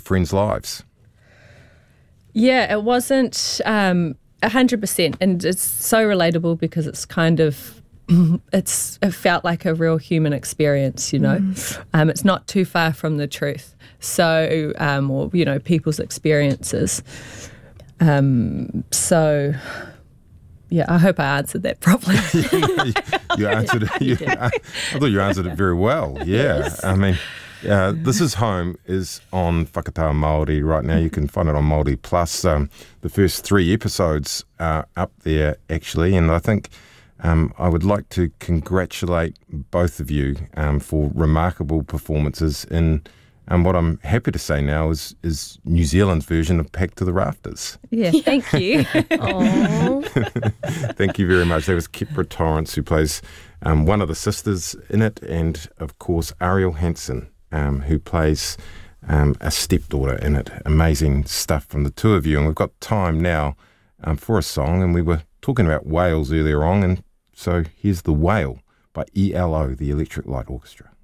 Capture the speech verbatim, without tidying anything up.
friends' lives. Yeah, it wasn't um, one hundred percent. And it's so relatable because it's kind of, it's it felt like a real human experience, you know. Mm. Um, it's not too far from the truth. So, um, or, you know, people's experiences. Um, so... Yeah, I hope I answered that properly. you answered it. You, I, I thought you answered it very well. Yeah, yes. I mean, uh, This Is Home is on Whakatā Māori right now. You can find it on Māori Plus. Um, the first three episodes are up there, actually, and I think um, I would like to congratulate both of you um, for remarkable performances in And what I'm happy to say now is is New Zealand's version of Packed to the Rafters. Yeah, thank you. Thank you very much. That was Kipra Torrance, who plays um, one of the sisters in it, and of course Ariel Hansen, um, who plays um, a stepdaughter in it. Amazing stuff from the two of you. And we've got time now um, for a song, and we were talking about whales earlier on, and so here's The Whale by E L O, the Electric Light Orchestra.